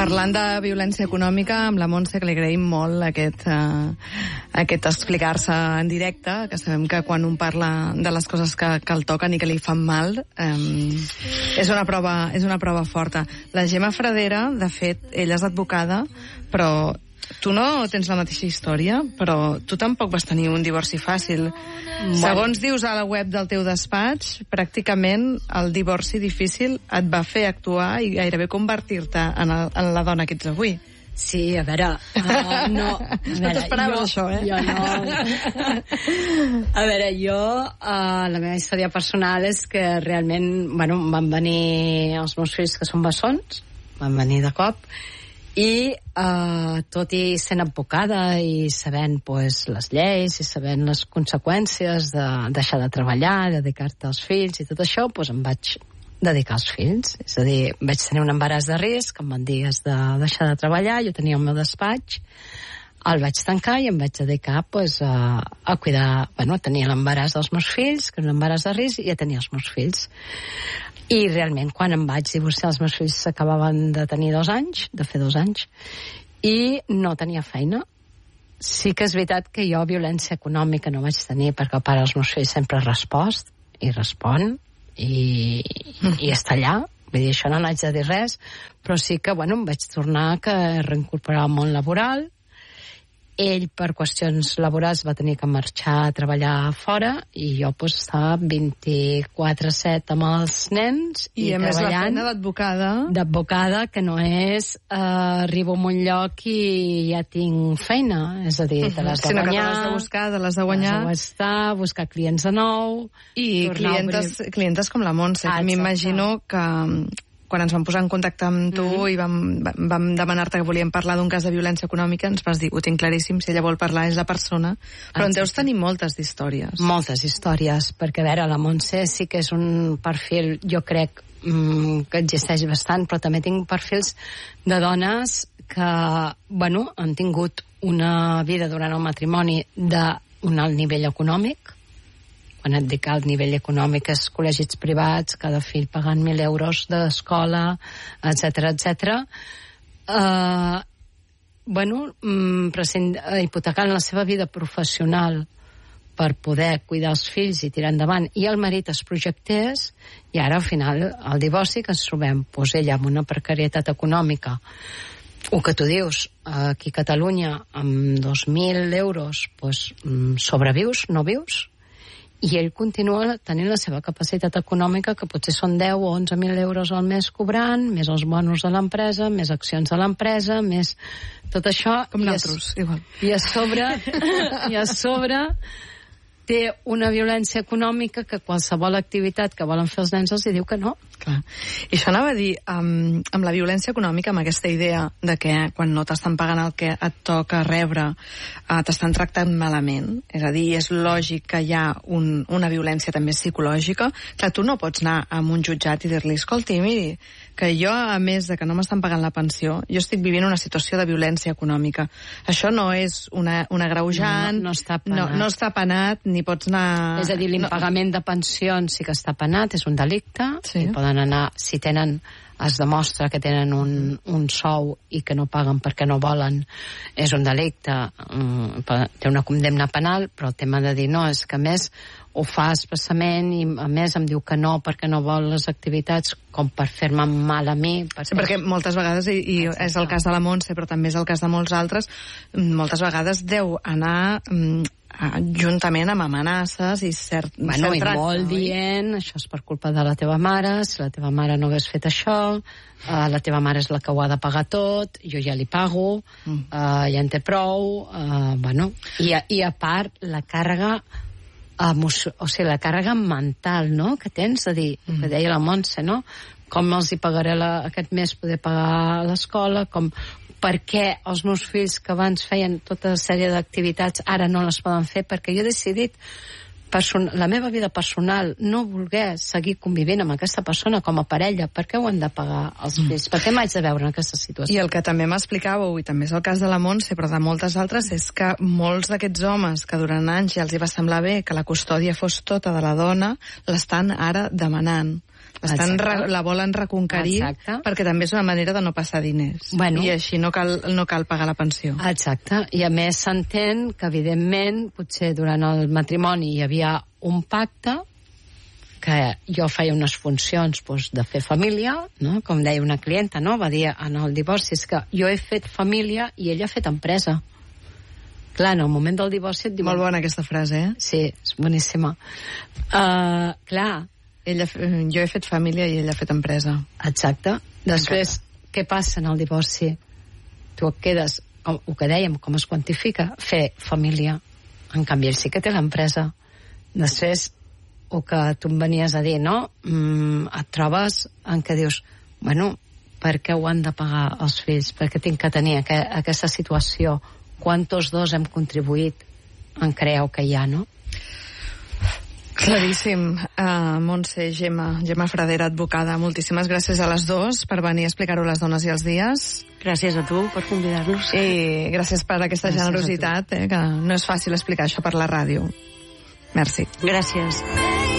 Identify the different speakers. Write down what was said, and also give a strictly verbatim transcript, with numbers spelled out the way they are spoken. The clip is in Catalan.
Speaker 1: Parlant de violència econòmica, amb la Montse, que li agraïm molt aquest, uh, aquest explicar-se en directe, que sabem que quan un parla de les coses que, que el toquen i que li fan mal, um, és, una prova, és una prova forta. La Gemma Fradera, de fet, ella és advocada, però tu no tens la mateixa història, però tu tampoc vas tenir un divorci fàcil. Bueno. Segons dius a la web del teu despatx, pràcticament el divorci difícil et va fer actuar i gairebé convertir-te en, el, en la dona que ets avui.
Speaker 2: Sí, a veure... Uh, no
Speaker 1: no t'esperaves això, eh?
Speaker 2: Jo no... A veure, jo... Uh, la meva història personal és que realment, bueno, van venir els meus fills, que són bessons, van venir de cop, i uh, tot i sent advocada i sabent pues, les lleis i sabent les conseqüències de deixar de treballar, dedicar-te als fills i tot això, pues, em vaig dedicar als fills. És a dir, vaig tenir un embaràs de risc, em van dir has de deixar de treballar, jo tenia el meu despatx, el vaig tancar i em vaig dedicar pues, a, a cuidar, bueno, a tenir l'embaràs dels meus fills, que era un embaràs de risc, i a tenir els meus fills. I realment, quan em vaig divorciar, els meus fills s'acabaven de tenir dos anys, de fer dos anys, i no tenia feina. Sí que és veritat que jo violència econòmica no vaig tenir, perquè el pare dels meus fills sempre ha respost, i respon, i, i està allà. Vull dir, això no n'haig de dir res, però sí que, bueno, em vaig tornar a reincorporar al món laboral. Ell, per qüestions laborals, va tenir que marxar a treballar fora i jo pues, estava vint-i-quatre set amb els nens i,
Speaker 1: I a més la feina d'advocada.
Speaker 2: D'advocada, que no és uh, arribo a un lloc i ja tinc feina. És a dir, te l'has de
Speaker 1: sinó
Speaker 2: guanyar.
Speaker 1: Que te l'has de buscar, te l'has de guanyar.
Speaker 2: Has d'estar, buscar clients de nou.
Speaker 1: I clientes, obrir... clientes com la Montse, ah, que m'imagino que... quan ens vam posar en contacte amb tu mm-hmm. i vam, vam demanar-te que volíem parlar d'un cas de violència econòmica, ens vas dir, ho tinc claríssim, si ella vol parlar és la persona, però en deus tenir moltes d'històries.
Speaker 2: Moltes històries, perquè a veure, la Montse sí que és un perfil, jo crec, mmm, que existeix bastant, però també tinc perfils de dones que, bueno, han tingut una vida durant el matrimoni d'un alt nivell econòmic. Quan et dic al nivell econòmic és col·legis privats, cada fill pagant mil euros d'escola, etcètera, etcètera. Uh, bueno, um, hipotecant la seva vida professional per poder cuidar els fills i tirar endavant, i el marit es projectés, i ara al final el divorci que ens trobem, pues ella amb una precarietat econòmica, o que tu dius, aquí a Catalunya amb dos mil euros pues, sobrevius, no vius, i ell continua tenint la seva capacitat econòmica, que potser són deu o onze mil euros al mes cobrant, més els bonus de l'empresa, més accions de l'empresa, més tot això.
Speaker 1: Com nosaltres, igual.
Speaker 2: I a sobre, i a sobre té una violència econòmica que qualsevol activitat que volen fer els nens els hi diu que no.
Speaker 1: Clar. I això anava a dir, amb, amb la violència econòmica, amb aquesta idea de que quan no t'estan pagant el que et toca rebre, eh, t'estan tractant malament, és a dir, és lògic que hi ha un, una violència també psicològica. Clar, tu no pots anar a un jutjat i dir-li, escolti, miri, que jo, a més de que no m'estan pagant la pensió, jo estic vivint una situació de violència econòmica. Això no és una, una agreujant,
Speaker 2: no, no, està penat.
Speaker 1: no, no està penat, ni pots anar...
Speaker 2: És a dir, l'impagament no. de pensions sí que està penat, és un delicte, sí. I poden anar, si tenen, es demostra que tenen un, un sou i que no paguen perquè no volen, és un delicte, té una condemna penal, però el tema de dir no, és que a més ho fa expressament i a més em diu que no perquè no vol les activitats com per fer-me mal a mi.
Speaker 1: Perquè... Sí, perquè moltes vegades, i, i és el cas de la Montse, però també és el cas de molts altres, moltes vegades deu anar mm, juntament amb amenaces i cert,
Speaker 2: bueno,
Speaker 1: cert tracte.
Speaker 2: Molt dient, això és per culpa de la teva mare, si la teva mare no hagués fet això, uh, la teva mare és la que ho ha de pagar tot, jo ja li pago, mm. uh, ja en té prou, uh, bueno, i, i a part la càrrega emoció, o sigui, la càrrega mental, no?, que tens, a dir, mm. que deia la Montse, no?, com els hi pagaré la, aquest mes poder pagar l'escola, com per què els meus fills que abans feien tota una sèrie d'activitats ara no les poden fer, perquè jo he decidit person la meva vida personal no voler seguir convivint amb aquesta persona com a parella, per què ho han de pagar els fills? Per què m'haig de veure en aquesta situació?
Speaker 1: I el que també m'explicàveu, i també és el cas de la Montse, però de moltes altres, és que molts d'aquests homes que durant anys ja els hi va semblar bé que la custòdia fos tota de la dona, l'estan ara demanant. Estan re, la volen reconquerir. Exacte. Perquè també és una manera de no passar diners. Bueno. I així no cal, no cal pagar la pensió.
Speaker 2: Exacte. I a més s'entén que, evidentment, potser durant el matrimoni hi havia un pacte que jo feia unes funcions doncs, de fer família, no? Com deia una clienta, no? Va dir en el divorci, és que jo he fet família i ella ha fet empresa. Clar, en el moment del divorci et diuen...
Speaker 1: Molt bona aquesta frase, eh?
Speaker 2: Sí, és boníssima. Uh, clar.
Speaker 1: Ella, jo he fet família i ella ha fet empresa.
Speaker 2: Exacte. Després, què passa en el divorci? Tu et quedes, el que dèiem, com es quantifica? Fer família. En canvi, ell sí que té l'empresa. Després, o que tu em venies a dir, no? Mm, et trobes en què dius, bueno, per què ho han de pagar els fills? Per què tinc que tenir aqu aquesta situació? Quantos dos hem contribuït en crear que hi ha, no?
Speaker 1: Claríssim. Uh, Montse, Gemma, Gemma Fradera, advocada, moltíssimes gràcies a les dues per venir a explicar-ho a les dones i els dies.
Speaker 2: Gràcies a tu per convidar-nos.
Speaker 1: I gràcies per aquesta gràcies generositat, eh, que no és fàcil explicar això per la ràdio. Merci.
Speaker 2: Gràcies.